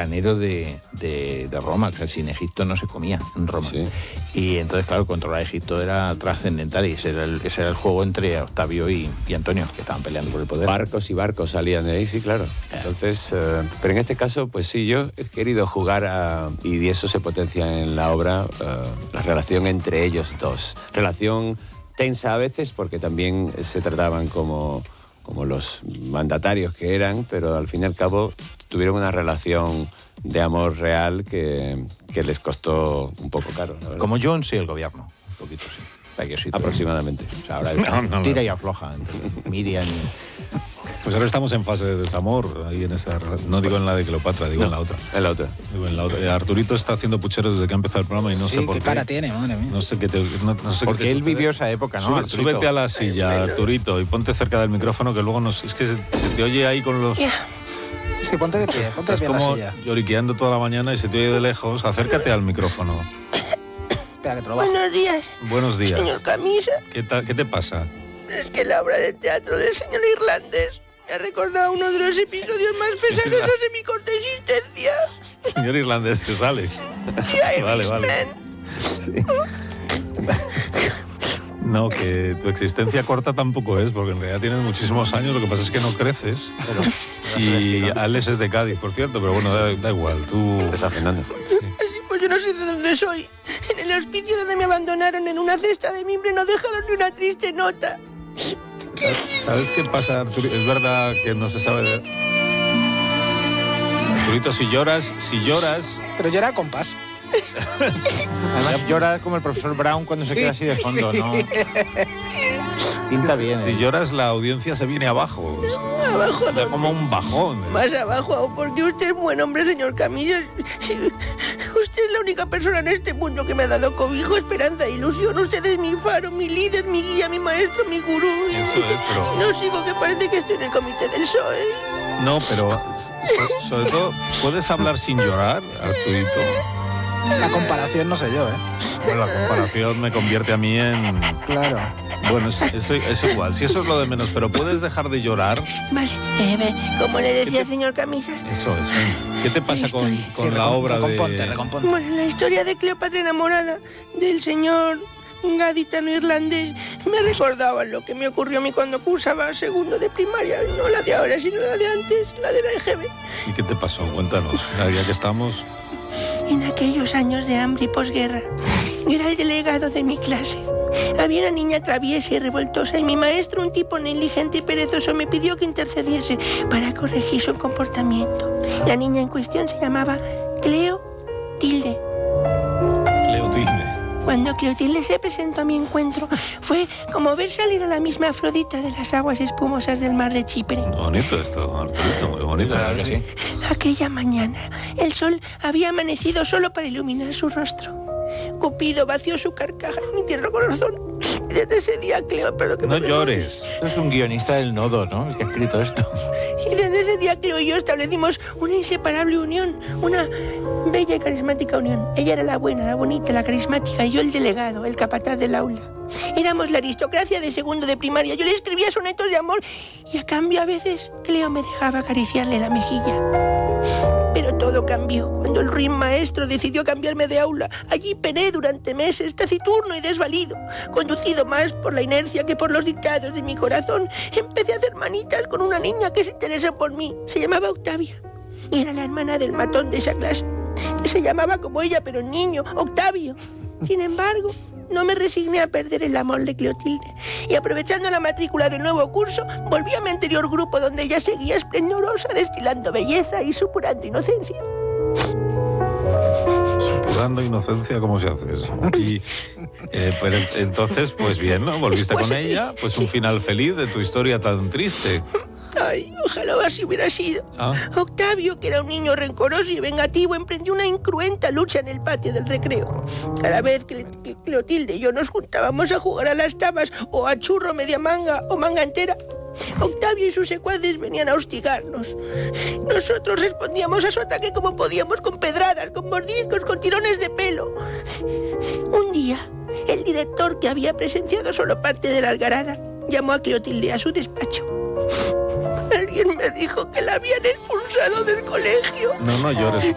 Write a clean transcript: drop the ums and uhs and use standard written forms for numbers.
granero de Roma, casi en Egipto no se comía, en Roma. Sí. Y entonces, claro, controlar Egipto era trascendental y ese era el juego entre Octavio y Antonio, que estaban peleando por el poder. Barcos y barcos salían de ahí, sí, claro. Entonces, pero en este caso, pues sí, yo he querido jugar y eso se potencia en la obra, la relación entre ellos dos. Relación tensa a veces porque también se trataban como los mandatarios que eran, pero al fin y al cabo tuvieron una relación de amor real que les costó un poco caro. Como Jones y el gobierno, un poquito sí. Aproximadamente. O sea, ahora tira y afloja entre Miriam y... Pues ahora estamos en fase de desamor, ahí en esa... No digo en la de Cleopatra, digo en la otra. En la otra. Digo en la otra. Arturito está haciendo pucheros desde que ha empezado el programa y no sé por qué. ¿Qué cara tiene, madre mía? No sé qué porque él vivió esa época, ¿no? Súbete a la silla, Arturito, y ponte cerca del micrófono, que luego es que se te oye ahí con los... Sí, ponte de pie en la silla. Como lloriqueando toda la mañana y se te oye de lejos. Acércate al micrófono. Espera, que te lo bajo. Buenos días. Buenos días. Señor Camisa. ¿Qué te pasa? Es que la obra de teatro del señor irlandés me ha recordado uno de los episodios más pesarosos de mi corta existencia. Señor irlandés, que sales. Vale. Sí. No, que tu existencia corta tampoco es, porque en realidad tienes muchísimos años, lo que pasa es que no creces. Y Alex es de Cádiz, por cierto, pero bueno, da igual, tú... Desafinando. Sí. Pues yo no sé de dónde soy. En el hospicio donde me abandonaron en una cesta de mimbre no dejaron ni una triste nota. ¿Sabes qué pasa, Arturito? Es verdad que no se sabe... Arturito, si lloras... Pero llora con paz. Además llora como el profesor Brown cuando se queda así de fondo, ¿no? Pinta bien. Si lloras, la audiencia se viene abajo. ¿Abajo dónde? Como un bajón. Más abajo aún, porque usted es buen hombre, señor Camillas. Usted es la única persona en este mundo que me ha dado cobijo, esperanza e ilusión. Usted es mi faro, mi líder, mi guía, mi maestro, mi gurú. Eso es, pero... No sigo, que parece que estoy en el comité del PSOE. No, pero sobre todo, ¿puedes hablar sin llorar, Arturito? La comparación no sé yo, ¿eh? Bueno, la comparación me convierte a mí en... Claro. Bueno, es igual, si eso es lo de menos, pero ¿puedes dejar de llorar? Vale, como le decía, señor Camisas. Eso es. ¿Qué te pasa con la obra de...? Recomponte. Bueno, la historia de Cleopatra enamorada del señor gaditano irlandés me recordaba lo que me ocurrió a mí cuando cursaba segundo de primaria. No la de ahora, sino la de antes, la de la EGB. ¿Y qué te pasó? Cuéntanos, ya que estamos... En aquellos años de hambre y posguerra, yo era el delegado de mi clase. Había una niña traviesa y revoltosa y mi maestro, un tipo negligente y perezoso, me pidió que intercediese para corregir su comportamiento. La niña en cuestión se llamaba Cleotilde. Cleotilde. Cuando Cleotilde se presentó a mi encuentro, fue como ver salir a la misma Afrodita de las aguas espumosas del mar de Chipre. Bonito esto, Arturito, muy bonito. Claro que sí. Aquella mañana, el sol había amanecido solo para iluminar su rostro. Cupido vació su carcaja en mi tierno corazón. Y desde ese día, Cleo... No llores. Esto es un guionista del Nodo, ¿no? El que ha escrito esto. Y desde ese día, Cleo y yo establecimos una inseparable unión, una bella y carismática unión. Ella era la buena, la bonita, la carismática, y yo el delegado, el capataz del aula. Éramos la aristocracia de segundo de primaria. Yo le escribía sonetos de amor y a cambio a veces Cleo me dejaba acariciarle la mejilla. Pero todo cambió cuando el ruin maestro decidió cambiarme de aula. Allí pené durante meses, taciturno y desvalido, conducido más por la inercia que por los dictados de mi corazón. Empecé a hacer manitas con una niña que se interesó por mí. Se llamaba Octavia y era la hermana del matón de esa clase, que se llamaba como ella, pero niño, Octavio. Sin embargo, no me resigné a perder el amor de Cleotilde y, aprovechando la matrícula del nuevo curso, volví a mi anterior grupo, donde ella seguía esplendorosa, destilando belleza y supurando inocencia. Supurando inocencia, ¿cómo se hace eso? Y, pero entonces, pues bien, ¿no? Volviste con ella, pues un final feliz de tu historia tan triste. Ay, ojalá así hubiera sido. Octavio, que era un niño rencoroso y vengativo, emprendió una incruenta lucha en el patio del recreo. Cada vez que Cleotilde y yo nos juntábamos a jugar a las tabas o a churro media manga o manga entera, Octavio y sus secuaces venían a hostigarnos. Nosotros respondíamos a su ataque como podíamos, con pedradas, con mordiscos, con tirones de pelo. Un día, el director, que había presenciado solo parte de la algarada, llamó a Cleotilde a su despacho. Alguien me dijo que la habían expulsado del colegio. No llores.